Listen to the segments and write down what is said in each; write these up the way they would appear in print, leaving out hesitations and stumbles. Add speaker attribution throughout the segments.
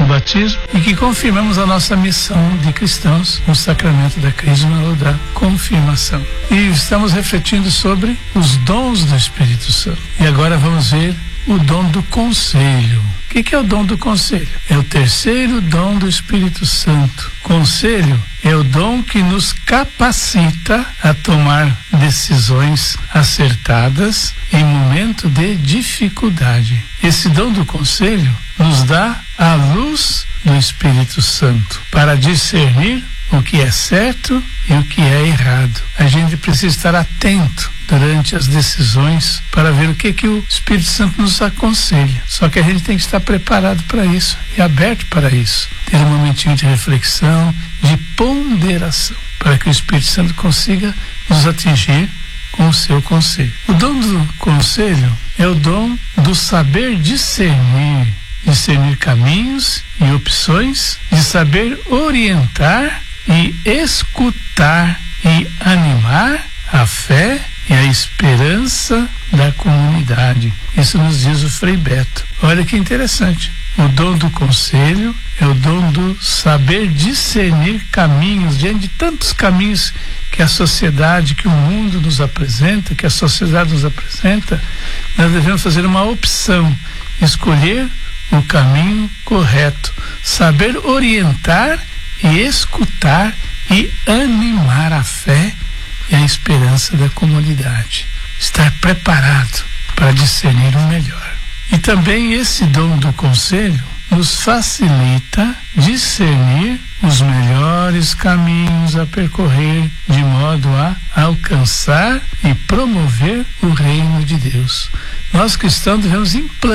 Speaker 1: batismo e que confirmamos a nossa missão de cristãos no sacramento da crisma ou da confirmação. E estamos refletindo sobre os dons do Espírito Santo. E agora vamos ver o dom do conselho. O que é o dom do conselho? É o terceiro dom do Espírito Santo. Conselho é o dom que nos capacita a tomar decisões acertadas em momento de dificuldade. Esse dom do conselho nos dá a luz do Espírito Santo para discernir o que é certo e o que é errado. A gente precisa estar atento durante as decisões para ver o que o Espírito Santo nos aconselha. Só que a gente tem que estar preparado para isso e aberto para isso. Ter um momentinho de reflexão, de ponderação, para que o Espírito Santo consiga nos atingir com o seu conselho. O dom do conselho é o dom do saber discernir caminhos e opções, de saber orientar e escutar e animar a fé e a esperança da comunidade. Isso nos diz o Frei Beto. Olha que interessante. O dom do conselho é o dom do saber discernir caminhos, diante de tantos caminhos que a sociedade, que o mundo nos apresenta, que a sociedade nos apresenta. Nós devemos fazer uma opção, escolher o caminho correto, saber orientar e escutar e animar a fé e a esperança da comunidade. Estar preparado para discernir o melhor. E também esse dom do conselho nos facilita discernir os melhores caminhos a percorrer, de modo a alcançar e promover o reino de Deus. Nós cristãos devemos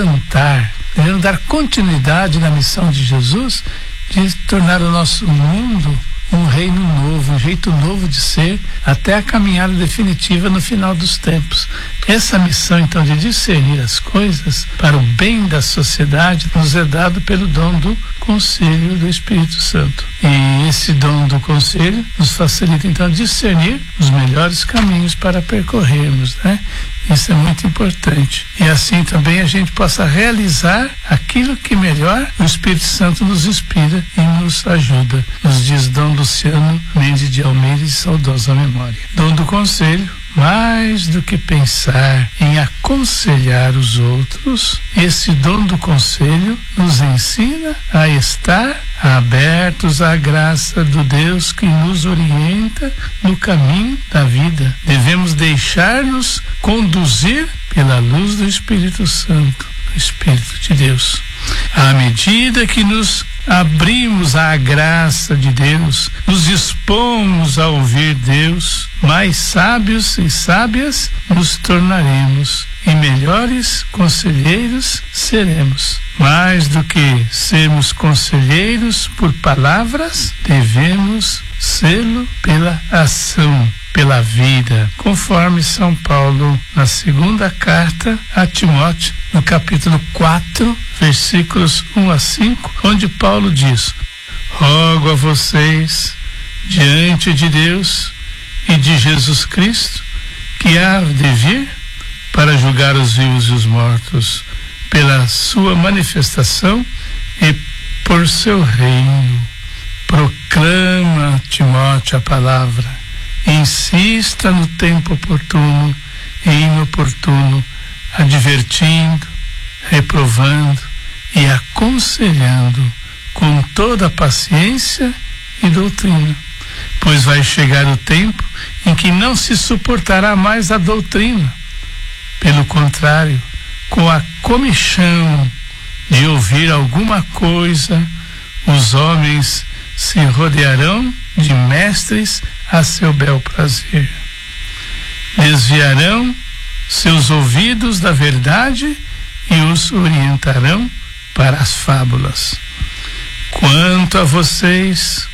Speaker 1: devemos dar continuidade na missão de Jesus de tornar o nosso mundo um reino novo, um jeito novo de ser, até a caminhada definitiva no final dos tempos. Essa missão, então, de discernir as coisas para o bem da sociedade, nos é dado pelo dom do conselho do Espírito Santo. E esse dom do conselho nos facilita, então, discernir os melhores caminhos para percorrermos, né? Isso é muito importante. E assim também a gente possa realizar aquilo que melhor o Espírito Santo nos inspira e nos ajuda. Nos diz Dom Luciano Mendes de Almeida, de saudosa memória. Dom do conselho: mais do que pensar em aconselhar os outros, esse dom do conselho nos ensina a estar abertos à graça do Deus que nos orienta no caminho da vida. Devemos deixar-nos conduzir pela luz do Espírito Santo, do Espírito de Deus. À medida que nos abrimos à graça de Deus, nos dispomos a ouvir Deus, mais sábios e sábias nos tornaremos e melhores conselheiros seremos. Mais do que sermos conselheiros por palavras, devemos sê-lo pela ação, pela vida, conforme São Paulo na segunda carta a Timóteo, no capítulo 4, versículos 1 a 5, onde Paulo diz: rogo a vocês, diante de Deus e de Jesus Cristo, que há de vir para julgar os vivos e os mortos, pela sua manifestação e por seu reino. Proclama, Timóteo, a palavra. Insista no tempo oportuno e inoportuno, advertindo, reprovando e aconselhando com toda a paciência e doutrina, pois vai chegar o tempo em que não se suportará mais a doutrina. Pelo contrário, com a comichão de ouvir alguma coisa, os homens se rodearão de mestres a seu bel prazer. Desviarão seus ouvidos da verdade e os orientarão para as fábulas. Quanto a vocês,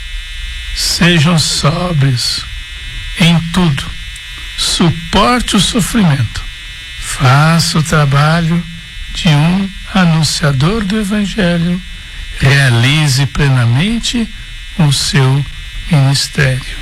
Speaker 1: sejam sóbrios em tudo, suporte o sofrimento, faça o trabalho de um anunciador do Evangelho, realize plenamente o seu ministério.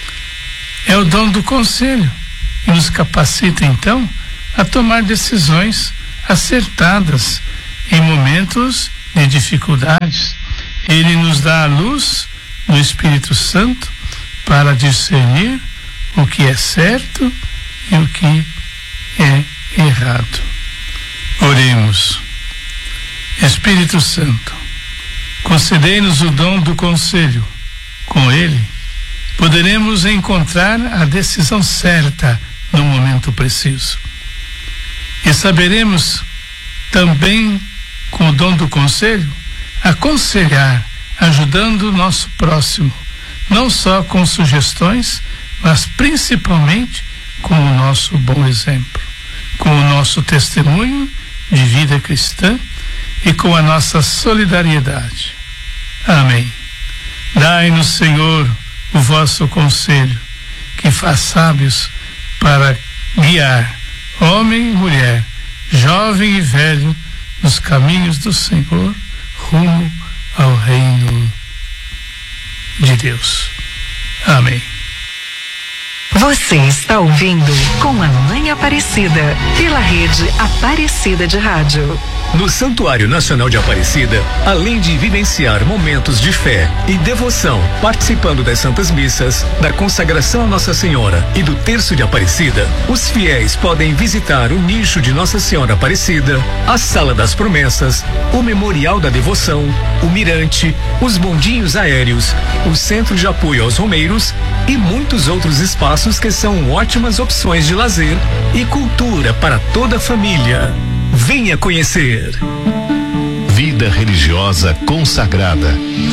Speaker 1: É o dom do conselho que nos capacita, então, a tomar decisões acertadas em momentos de dificuldades, Ele nos dá a luz no Espírito Santo para discernir o que é certo e o que é errado. Oremos. Espírito Santo, concedei-nos o dom do conselho. Com ele, poderemos encontrar a decisão certa no momento preciso. E saberemos também, com o dom do conselho, aconselhar, ajudando o nosso próximo, não só com sugestões, mas principalmente com o nosso bom exemplo, com o nosso testemunho de vida cristã e com a nossa solidariedade. Amém. Dai-nos, Senhor, o vosso conselho, que faz sábios para guiar homem e mulher, jovem e velho, nos caminhos do Senhor, rumo ao reino de Deus. Amém.
Speaker 2: Você está ouvindo Com a Mãe Aparecida, pela rede Aparecida de Rádio.
Speaker 3: No Santuário Nacional de Aparecida, além de vivenciar momentos de fé e devoção, participando das Santas Missas, da consagração a Nossa Senhora e do Terço de Aparecida, os fiéis podem visitar o nicho de Nossa Senhora Aparecida, a Sala das Promessas, o Memorial da Devoção, o Mirante, os bondinhos aéreos, o Centro de Apoio aos Romeiros e muitos outros espaços que são ótimas opções de lazer e cultura para toda a família. Venha conhecer.
Speaker 4: Vida religiosa consagrada.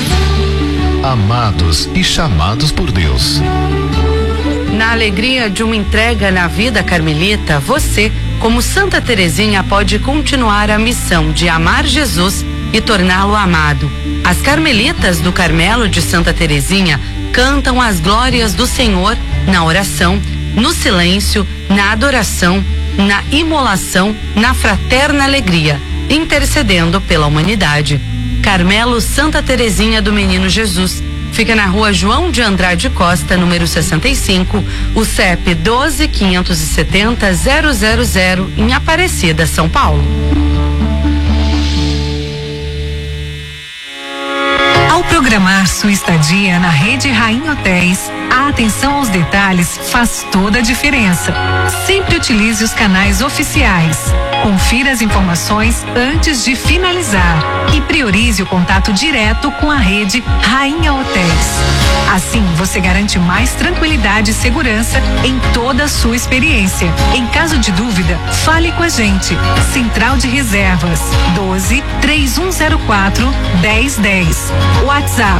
Speaker 4: Amados e chamados por Deus.
Speaker 5: Na alegria de uma entrega na vida carmelita, você, como Santa Teresinha, pode continuar a missão de amar Jesus e torná-lo amado. As carmelitas do Carmelo de Santa Teresinha cantam as glórias do Senhor na oração, no silêncio, na adoração, na imolação, na fraterna alegria, intercedendo pela humanidade. Carmelo Santa Teresinha do Menino Jesus. Fica na rua João de Andrade Costa, número 65, o CEP 12.570.000, em Aparecida, São Paulo.
Speaker 2: Ao programar sua estadia na rede Rainha Hotéis, a atenção aos detalhes faz toda a diferença. Sempre utilize os canais oficiais. Confira as informações antes de finalizar e priorize o contato direto com a rede Rainha Hotéis. Assim, você garante mais tranquilidade e segurança em toda a sua experiência. Em caso de dúvida, fale com a gente. Central de Reservas 12-3104-1010. WhatsApp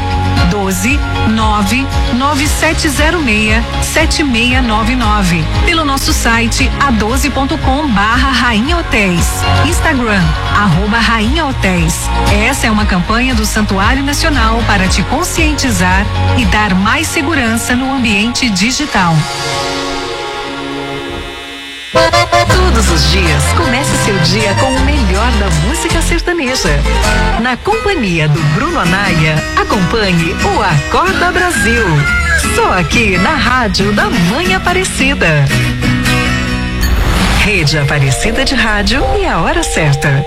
Speaker 2: 12-99706-7699. Pelo nosso site a12.com/Rainha Hotéis. Instagram @Rainha Hotéis. Essa é uma campanha do Santuário Nacional para te conscientizar e dar mais segurança no ambiente digital. Todos os dias, comece seu dia com o melhor da música sertaneja. Na companhia do Bruno Anaia, acompanhe o Acorda Brasil. Só aqui na Rádio da Mãe Aparecida. Rede Aparecida de Rádio e a hora certa.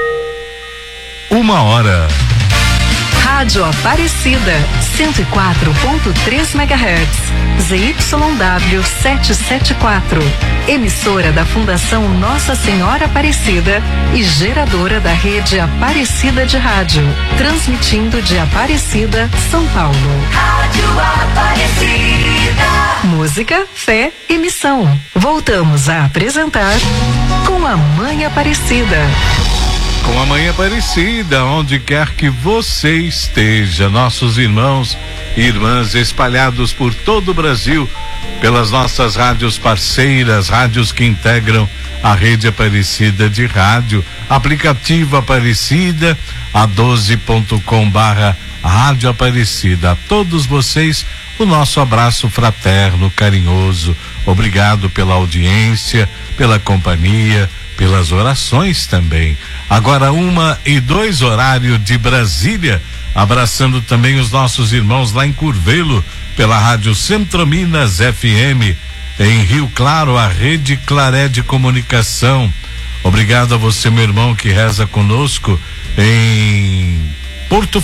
Speaker 4: 1h.
Speaker 2: Rádio Aparecida, 104.3 MHz, ZYW 774, emissora da Fundação Nossa Senhora Aparecida e geradora da rede Aparecida de Rádio, transmitindo de Aparecida, São Paulo. Rádio Aparecida. Música, fé e missão. Voltamos a apresentar Com a Mãe Aparecida.
Speaker 4: Com a Mãe Aparecida, onde quer que você esteja, nossos irmãos e irmãs espalhados por todo o Brasil, pelas nossas rádios parceiras, rádios que integram a rede Aparecida de Rádio, aplicativo Aparecida, a12.com/Rádio Aparecida. A todos vocês, o nosso abraço fraterno, carinhoso. Obrigado pela audiência, pela companhia, pelas orações também. Agora 1h02, horário de Brasília, abraçando também os nossos irmãos lá em Curvelo, pela Rádio Centro Minas FM, em Rio Claro, a Rede Claré de Comunicação. Obrigado a você, meu irmão, que reza conosco em Porto